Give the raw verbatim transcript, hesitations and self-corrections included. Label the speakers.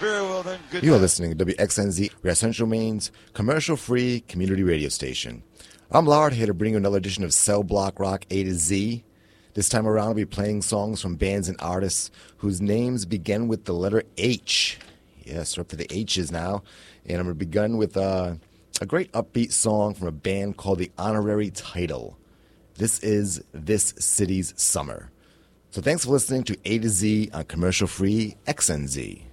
Speaker 1: Sure, well then, good
Speaker 2: You are
Speaker 1: night.
Speaker 2: listening to W X N Z, we are Central Maine's commercial-free community radio station. I'm Lard, here to bring you another edition of Cell Block Rock A to Z. This time around, I'll be playing songs from bands and artists whose names begin with the letter H. Yes, we're up to the H's now. And I'm going to begin with uh, a great upbeat song from a band called The Honorary Title. This is This City's Summer. So thanks for listening to A to Z on commercial-free X N Z.